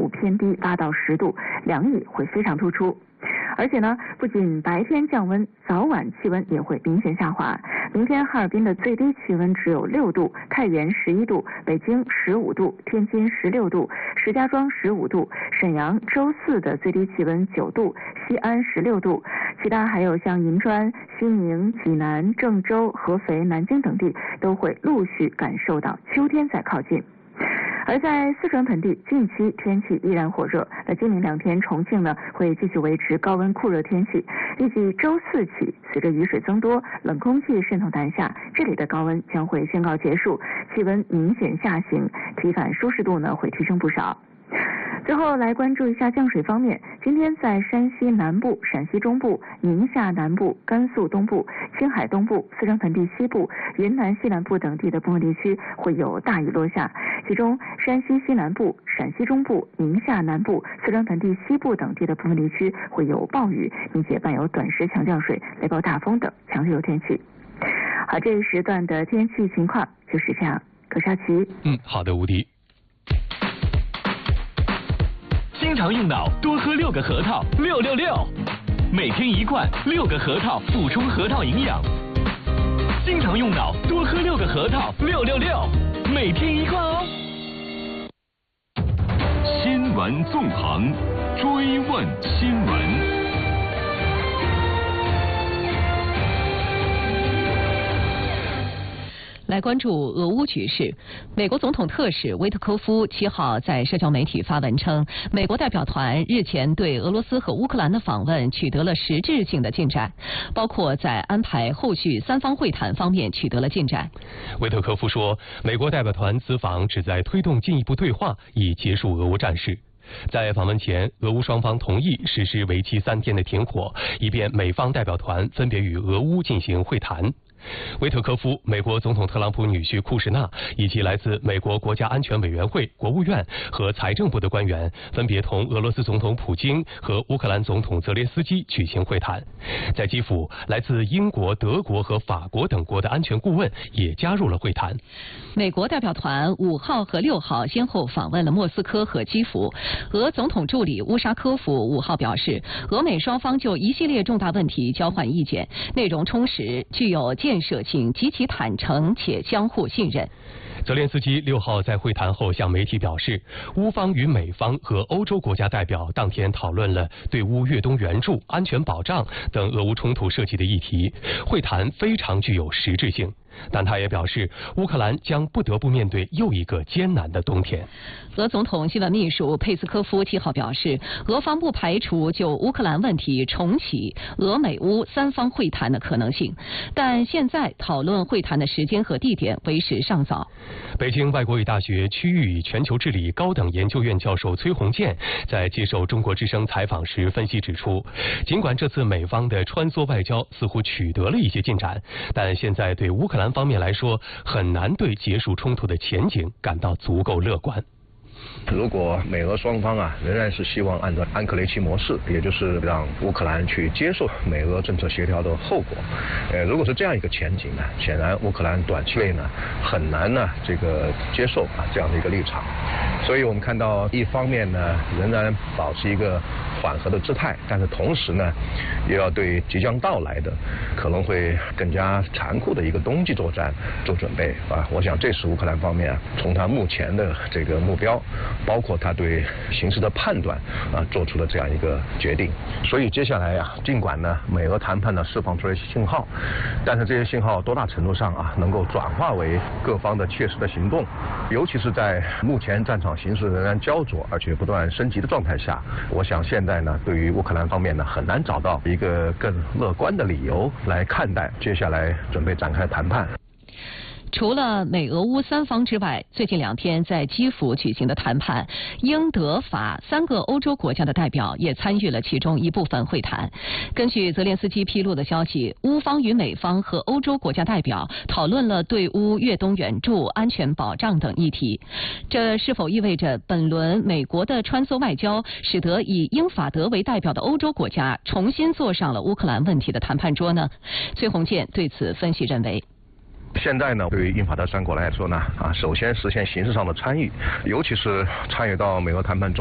普偏低8到10度，凉意会非常突出。而且呢，不仅白天降温，早晚气温也会明显下滑。明天哈尔滨的最低气温只有6度，太原11度，北京15度，天津16度，石家庄15度，沈阳周4的最低气温9度，西安16度。其他还有像银川、西宁、济南、郑州、合肥、南京等地都会陆续感受到秋天在靠近。而在四川盆地，近期天气依然火热。那今明2天，重庆呢会继续维持高温酷热天气。预计周4起，随着雨水增多，冷空气渗透南下，这里的高温将会宣告结束，气温明显下行，体感舒适度呢会提升不少。最后来关注一下降水方面，今天在山西南部、陕西中部、宁夏南部、甘肃东部、青海东部、四川盆地西部、云南西南部等地的部分地区会有大雨落下，其中山西西南部、陕西中部、宁夏南部、四川盆地西部等地的部分地区会有暴雨，并且伴有短时强降水、雷暴大风等强烈天气。好，这一时段的天气情况就是这样。葛少奇。 好的，吴迪。 经常用脑，多喝6个核桃，666，每天1罐，6个核桃补充核桃营养。经常用脑，多喝6个核桃，666，每天1罐哦。新闻纵横，追问新闻。 来关注俄乌局势。美国总统特使维特科夫7号在社交媒体发文称，美国代表团日前对俄罗斯和乌克兰的访问取得了实质性的进展，包括在安排后续3方会谈方面取得了进展。 维特科夫说，美国代表团此访旨在推动进一步对话，以结束俄乌战事。在访问前，俄乌双方同意实施为期3天的停火，以便美方代表团分别与俄乌进行会谈。维特科夫、美国总统特朗普女婿库什纳以及来自美国国家安全委员会、国务院和财政部的官员分别同俄罗斯总统普京和乌克兰总统泽连斯基举行会谈。在基辅，来自英国、德国和法国等国的安全顾问也加入了会谈。 美国代表团5号和6号先后访问了莫斯科和基辅。俄总统助理乌沙科夫5号表示，俄美双方就一系列重大问题交换意见，内容充实，具有建设性，极其坦诚且相互信任。 泽连斯基6号在会谈后向媒体表示，乌方与美方和欧洲国家代表当天讨论了对乌越冬援助、安全保障等俄乌冲突涉及的议题，会谈非常具有实质性。但他也表示，乌克兰将不得不面对又一个艰难的冬天。 俄总统新闻秘书佩斯科夫7号表示，俄方不排除就乌克兰问题重启俄美乌3方会谈的可能性，但现在讨论会谈的时间和地点为时尚早。 北京外国语大学区域与全球治理高等研究院教授崔洪建在接受中国之声采访时分析指出，尽管这次美方的穿梭外交似乎取得了一些进展，但现在对乌克兰方面来说，很难对结束冲突的前景感到足够乐观。 如果美俄双方仍然是希望按照安克雷奇模式，也就是让乌克兰去接受美俄政策协调的后果，如果是这样一个前景呢，显然乌克兰短期内呢很难接受这样的一个立场。所以我们看到一方面呢仍然保持一个缓和的姿态，但是同时呢也要对即将到来的可能会更加残酷的一个冬季作战做准备我想这是乌克兰方面从他目前的这个目标，包括他对形势的判断做出了这样一个决定。所以接下来尽管呢美俄谈判呢释放出了一些信号，但是这些信号多大程度上能够转化为各方的切实的行动，尤其是在目前战场形势仍然焦灼而且不断升级的状态下，我想现在呢对于乌克兰方面呢很难找到一个更乐观的理由来看待接下来准备展开谈判。 除了美俄乌3方之外，最近2天在基辅举行的谈判，英德法3个欧洲国家的代表也参与了其中一部分会谈。根据泽连斯基披露的消息，乌方与美方和欧洲国家代表讨论了对乌越冬援助、安全保障等议题。这是否意味着本轮美国的穿梭外交，使得以英法德为代表的欧洲国家重新坐上了乌克兰问题的谈判桌呢？崔洪建对此分析认为， 现在呢，对于英法德3国来说呢，首先实现形式上的参与，尤其是参与到美俄谈判中